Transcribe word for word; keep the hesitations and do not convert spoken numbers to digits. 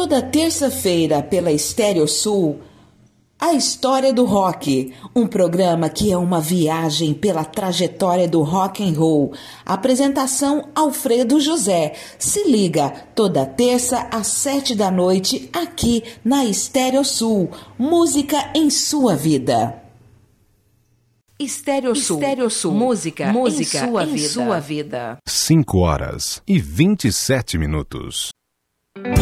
Toda terça-feira pela Estéreo Sul, A História do Rock, um programa que é uma viagem pela trajetória do rock and roll. Apresentação Alfredo José. Se liga, toda terça às sete da noite, aqui na Estéreo Sul. Música em sua vida. Estéreo Sul. Estéreo Sul. Música, música em, sua, em vida. sua vida. cinco horas e vinte e sete minutos.